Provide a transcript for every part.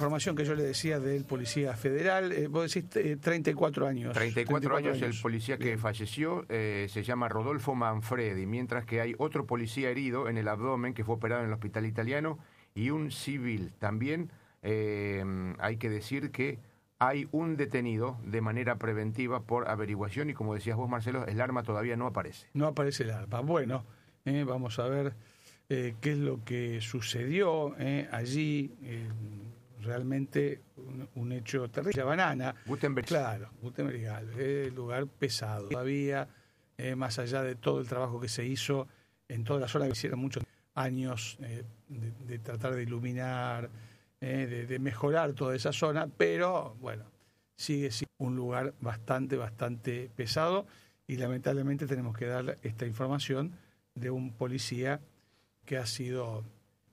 información que yo le decía del policía federal, vos decís 34 años. 34 años el policía que falleció, se llama Rodolfo Manfredi, mientras que hay otro policía herido en el abdomen que fue operado en el hospital italiano y un civil. También hay que decir que hay un detenido de manera preventiva por averiguación y, como decías vos, Marcelo, el arma todavía no aparece. No aparece el arma. Bueno, vamos a ver qué es lo que sucedió allí. Realmente un hecho terrible. La banana. Gutenberg. Claro, Gutenberg, lugar pesado. Todavía, más allá de todo el trabajo que se hizo en toda la zona, que hicieron muchos años de tratar de iluminar, de mejorar toda esa zona, pero bueno, sigue siendo un lugar bastante pesado y lamentablemente tenemos que dar esta información de un policía que ha sido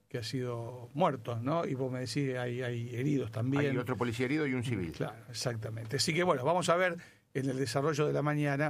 muerto, ¿no? Y vos me decís, hay heridos también. Hay otro policía herido y un civil. Claro, exactamente. Así que bueno, vamos a ver en el desarrollo de la mañana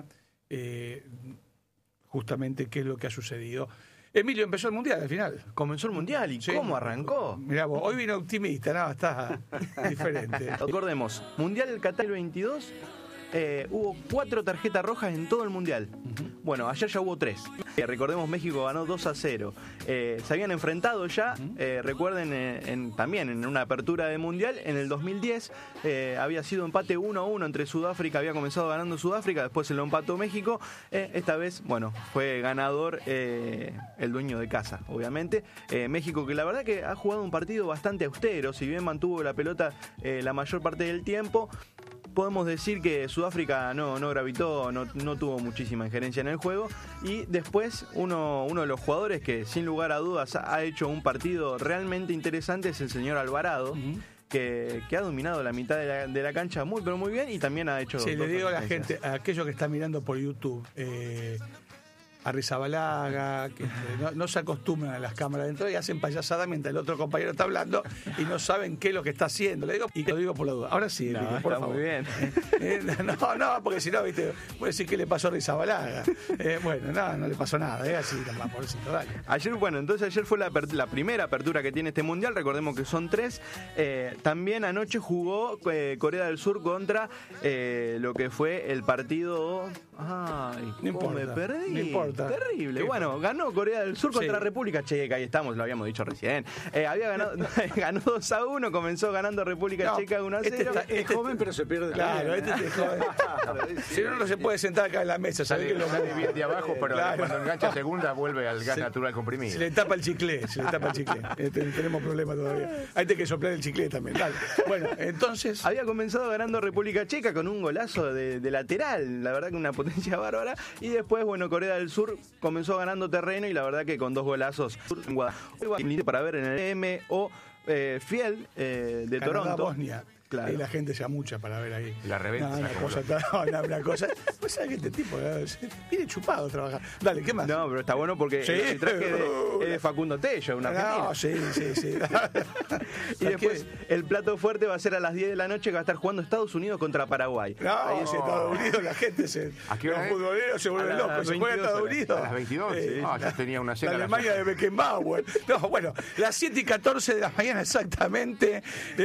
justamente qué es lo que ha sucedido. Emilio, empezó el Mundial al final. Comenzó el Mundial, ¿y sí, cómo arrancó? Mirá vos, hoy vino optimista, no, está diferente. Recordemos, Mundial Qatar 22, hubo 4 tarjetas rojas en todo el Mundial. Bueno, ayer ya hubo 3. Recordemos, México ganó 2-0. Se habían enfrentado ya, recuerden, también en una apertura de Mundial, en el 2010 había sido empate 1-1 entre Sudáfrica, había comenzado ganando Sudáfrica, después se lo empató México. Esta vez, bueno, fue ganador el dueño de casa, obviamente. México, que la verdad que ha jugado un partido bastante austero, si bien mantuvo la pelota la mayor parte del tiempo. Podemos decir que Sudáfrica no gravitó, no tuvo muchísima injerencia en el juego. Y después uno de los jugadores que sin lugar a dudas ha hecho un partido realmente interesante es el señor Alvarado, que ha dominado la mitad de la cancha muy pero muy bien y también ha hecho... Sí, le digo a la gente, a aquellos que están mirando por YouTube, a Rizabalaga, que no se acostumbran a las cámaras dentro y hacen payasada mientras el otro compañero está hablando y no saben qué es lo que está haciendo. Le digo, y lo digo por la duda. Ahora sí, no, Emilio, por está favor. Muy bien. No, porque si no, viste, voy a decir qué le pasó a Rizabalaga. Bueno, no le pasó nada, así, pobrecito, dale. Ayer fue la primera apertura que tiene este Mundial, recordemos que son 3. También anoche jugó Corea del Sur contra lo que fue el partido... Ay, no importa, me perdí. No importa. Terrible. Bueno, ganó Corea del Sur contra República Checa, ahí estamos, lo habíamos dicho recién. Había ganado, ganó 2-1, comenzó ganando República Checa 1-0. Es joven, pero se pierde. Claro, es joven. Si no se puede sentar acá en la mesa, sale bien de abajo, pero cuando engancha segunda vuelve al gas natural comprimido. Se le tapa el chicle. Tenemos problemas todavía. Hay que soplar el chicle también. Dale. Bueno, entonces... Había comenzado ganando República Checa con un golazo de lateral, la verdad que una potencia bárbara, y después, bueno, Corea del Sur comenzó ganando terreno y la verdad que con 2 golazos para ver en el MO Fiel de Canadá, Toronto. Bosnia. Claro. Y la gente se amucha para ver ahí. La reventa. Una cosa. Pues sabes que este tipo viene chupado a trabajar. Dale, ¿qué más? No, pero está bueno porque el traje es de Facundo Tello, una argentina. Sí. Y después el plato fuerte va a ser a las 10 de la noche, que va a estar jugando Estados Unidos contra Paraguay. Ahí es Estados Unidos, la gente los futboleros se vuelven locos. Se juega Estados Unidos. A las 22. Ya tenía una cena. La Alemania de Beckenbauer. No, bueno, las 7:14 de la mañana exactamente.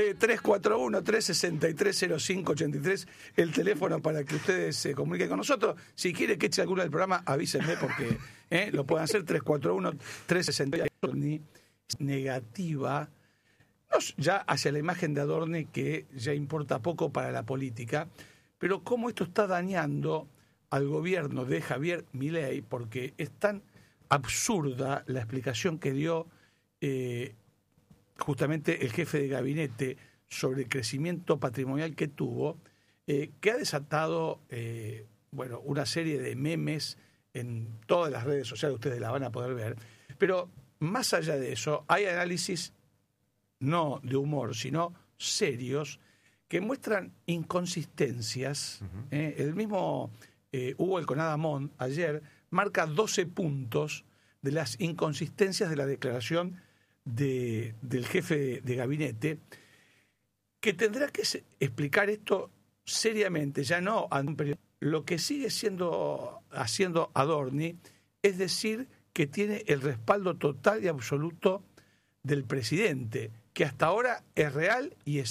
341-363-0583, el teléfono para que ustedes se comuniquen con nosotros. Si quiere que eche alguno del programa, avísenme porque lo pueden hacer. 341-363 negativa. Ya hacia la imagen de Adorni, que ya importa poco para la política, pero cómo esto está dañando al gobierno de Javier Milei, porque es tan absurda la explicación que dio justamente el jefe de gabinete sobre el crecimiento patrimonial que tuvo, que ha desatado una serie de memes en todas las redes sociales, ustedes la van a poder ver, pero más allá de eso, hay análisis no de humor, sino serios, que muestran inconsistencias. El mismo Hugo El Conadamón ayer marca 12 puntos de las inconsistencias de la declaración del jefe de gabinete, que tendrá que explicar esto seriamente, ya no a un periodista. Lo que sigue haciendo Adorni es decir que tiene el respaldo total y absoluto del presidente, que hasta ahora es real y es